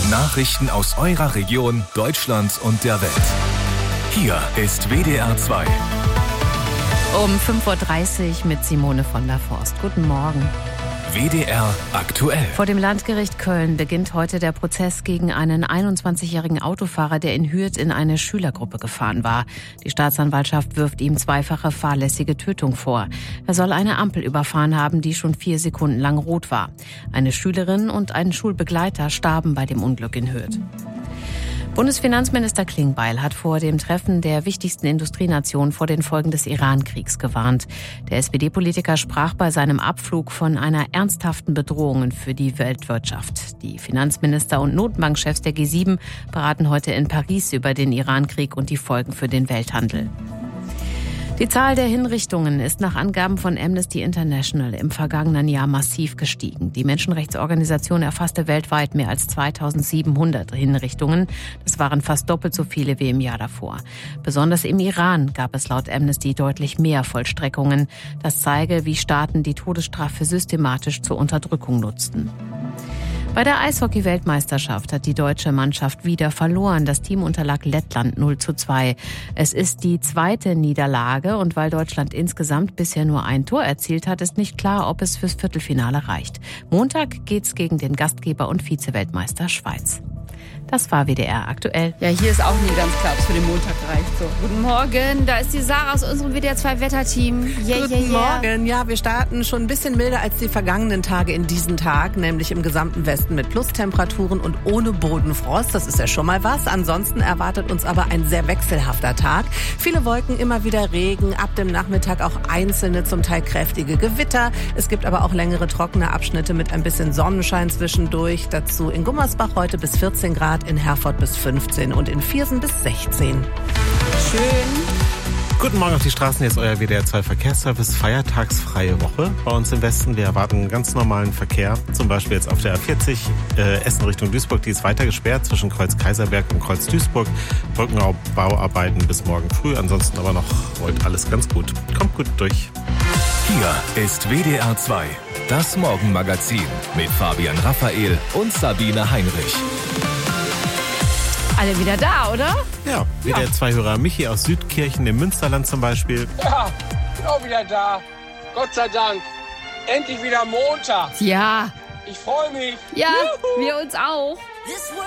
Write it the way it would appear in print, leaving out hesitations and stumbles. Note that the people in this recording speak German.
Nachrichten aus eurer Region, Deutschland und der Welt. Hier ist WDR 2. Um 5.30 Uhr mit Simone von der Forst. Guten Morgen. WDR aktuell. Vor dem Landgericht Köln beginnt heute der Prozess gegen einen 21-jährigen Autofahrer, der in Hürth in eine Schülergruppe gefahren war. Die Staatsanwaltschaft wirft ihm zweifache fahrlässige Tötung vor. Er soll eine Ampel überfahren haben, die schon 4 Sekunden lang rot war. Eine Schülerin und ein Schulbegleiter starben bei dem Unglück in Hürth. Bundesfinanzminister Klingbeil hat vor dem Treffen der wichtigsten Industrienation vor den Folgen des Iran-Kriegs gewarnt. Der SPD-Politiker sprach bei seinem Abflug von einer ernsthaften Bedrohung für die Weltwirtschaft. Die Finanzminister und Notenbankchefs der G7 beraten heute in Paris über den Iran-Krieg und die Folgen für den Welthandel. Die Zahl der Hinrichtungen ist nach Angaben von Amnesty International im vergangenen Jahr massiv gestiegen. Die Menschenrechtsorganisation erfasste weltweit mehr als 2700 Hinrichtungen. Das waren fast doppelt so viele wie im Jahr davor. Besonders im Iran gab es laut Amnesty deutlich mehr Vollstreckungen. Das zeige, wie Staaten die Todesstrafe systematisch zur Unterdrückung nutzten. Bei der Eishockey-Weltmeisterschaft hat die deutsche Mannschaft wieder verloren. Das Team unterlag Lettland 0:2. Es ist die zweite Niederlage und weil Deutschland insgesamt bisher nur ein Tor erzielt hat, ist nicht klar, ob es fürs Viertelfinale reicht. Montag geht's gegen den Gastgeber und Vize-Weltmeister Schweiz. Das war WDR aktuell. Ja, hier ist auch nie ganz klar, ob es für den Montag reicht. So, guten Morgen, da ist die Sarah aus unserem WDR 2 Wetterteam. Guten Morgen. Ja, wir starten schon ein bisschen milder als die vergangenen Tage in diesen Tag, nämlich im gesamten Westen mit Plustemperaturen und ohne Bodenfrost. Das ist ja schon mal was. Ansonsten erwartet uns aber ein sehr wechselhafter Tag. Viele Wolken, immer wieder Regen, ab dem Nachmittag auch einzelne, zum Teil kräftige Gewitter. Es gibt aber auch längere trockene Abschnitte mit ein bisschen Sonnenschein zwischendurch. Dazu in Gummersbach heute bis 14 Grad, in Herford bis 15 und in Viersen bis 16. Schön. Guten Morgen auf die Straßen, hier ist euer WDR 2 Verkehrsservice, feiertagsfreie Woche bei uns im Westen. Wir erwarten ganz normalen Verkehr, zum Beispiel jetzt auf der A40 Essen Richtung Duisburg, die ist weiter gesperrt zwischen Kreuz Kaiserberg und Kreuz Duisburg. Brückenbauarbeiten bis morgen früh, ansonsten aber noch heute alles ganz gut. Kommt gut durch. Hier ist WDR 2, das Morgenmagazin mit Fabian Raphael und Sabine Heinrich. Alle wieder da, oder? Ja, WDR 2-Hörer Michi aus Südkirchen im Münsterland zum Beispiel. Ja, bin auch wieder da. Gott sei Dank. Endlich wieder Montag. Ja. Ich freue mich. Ja, wir uns auch.